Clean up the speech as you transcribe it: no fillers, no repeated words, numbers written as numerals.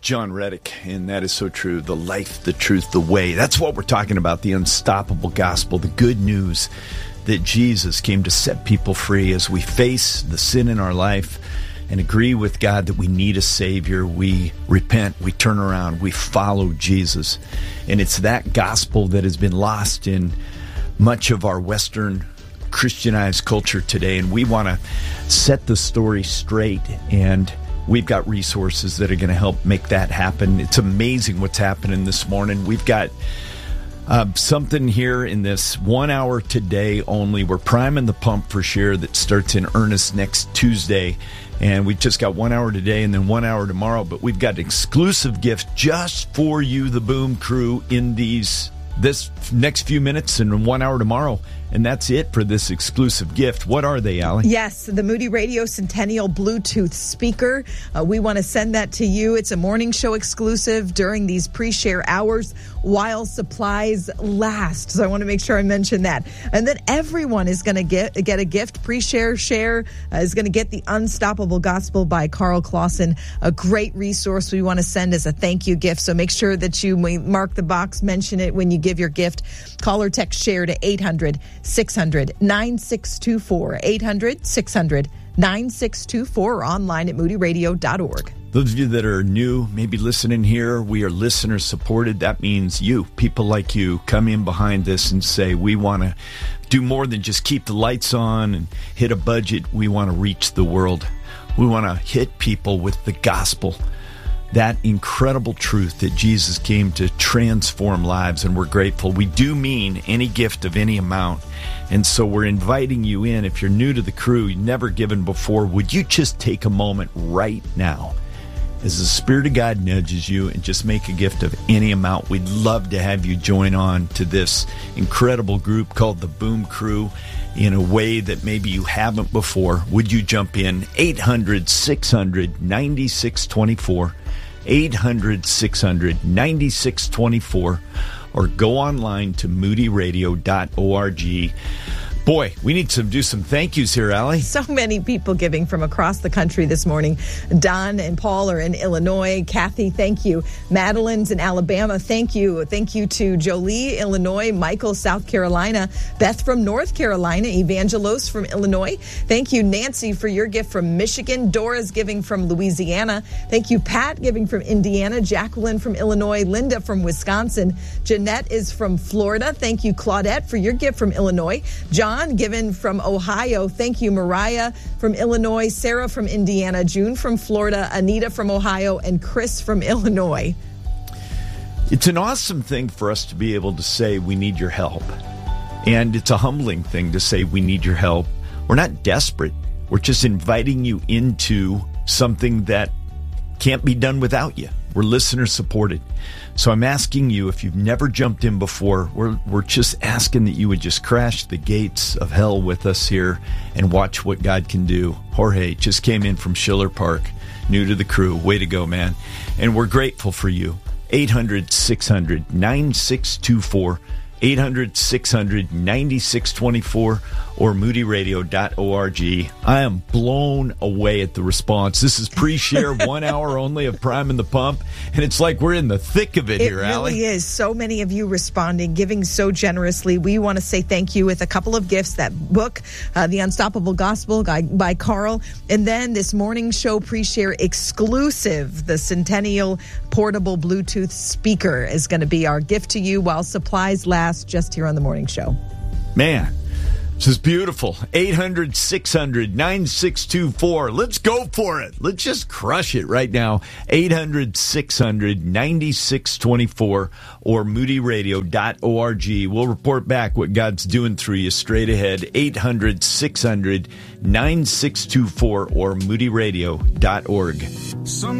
John Reddick, and that is so true. The life, the truth, the way. That's what we're talking about, the unstoppable gospel, the good news that Jesus came to set people free as we face the sin in our life and agree with God that we need a Savior. We repent, we turn around, we follow Jesus. And it's that gospel that has been lost in much of our Western Christianized culture today, and we want to set the story straight, and we've got resources that are going to help make that happen. It's amazing what's happening this morning. We've got something here in this 1 hour today only. We're priming the pump for sure. That starts in earnest next Tuesday, and we've just got 1 hour today and then 1 hour tomorrow, but we've got an exclusive gift just for you, the Boom Crew, in this next few minutes and 1 hour tomorrow. And that's it for this exclusive gift. What are they, Allie? Yes, the Moody Radio Centennial Bluetooth speaker. We want to send that to you. It's a morning show exclusive during these pre-share hours while supplies last. So I want to make sure I mention that. And then everyone is going to get a gift. Pre-share share is going to get the Unstoppable Gospel by Carl Clausen, a great resource we want to send as a thank you gift. So make sure that you mark the box, mention it when you give your gift. Call or text share to 800-600-9624, 800-600-9624, or online at moodyradio.org. Those of you that are new, maybe listening here, we are listener supported. That means you, people like you, come in behind this and say, we want to do more than just keep the lights on and hit a budget. We want to reach the world. We want to hit people with the gospel, that incredible truth that Jesus came to transform lives, and we're grateful. We do mean any gift of any amount, and so we're inviting you in. If you're new to the crew, you've never given before, would you just take a moment right now as the Spirit of God nudges you and just make a gift of any amount? We'd love to have you join on to this incredible group called the Boom Crew in a way that maybe you haven't before. Would you jump in? 800-600-9624, 800-600-9624, or go online to moodyradio.org. Boy, we need to do some thank yous here, Allie. So many people giving from across the country this morning. Don and Paul are in Illinois. Kathy, thank you. Madeline's in Alabama, thank you. Thank you to Jolie, Illinois. Michael, South Carolina. Beth from North Carolina. Evangelos from Illinois. Thank you, Nancy, for your gift from Michigan. Dora's giving from Louisiana. Thank you, Pat, giving from Indiana. Jacqueline from Illinois. Linda from Wisconsin. Jeanette is from Florida. Thank you, Claudette, for your gift from Illinois. John, given from Ohio. Thank you, Mariah from Illinois, Sarah from Indiana, June from Florida, Anita from Ohio, and Chris from Illinois. It's an awesome thing for us to be able to say we need your help. And it's a humbling thing to say we need your help. We're not desperate. We're just inviting you into something that can't be done without you. We're listener supported. So I'm asking you, if you've never jumped in before, we're just asking that you would just crash the gates of hell with us here and watch what God can do. Jorge just came in from Schiller Park, new to the crew. Way to go, man. And we're grateful for you. 800-600-9624, 800-600-9624, or moodyradio.org. I am blown away at the response. This is pre-share, 1 hour only of Priming the Pump, and it's like we're in the thick of it here, Allie. It really is. So many of you responding, giving so generously. We want to say thank you with a couple of gifts. That book, The Unstoppable Gospel by Carl, and then this morning show pre-share exclusive, the Centennial Portable Bluetooth speaker is going to be our gift to you while supplies last, just here on the morning show. Man, this is beautiful. 800-600-9624. Let's go for it. Let's just crush it right now. 800-600-9624 or moodyradio.org. We'll report back what God's doing through you straight ahead. 800-600-9624 or moodyradio.org.